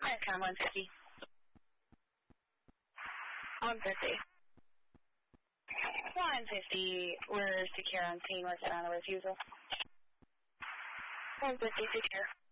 Icon 150. 150. 150, we're secure on scene, working on a refusal. 150, secure.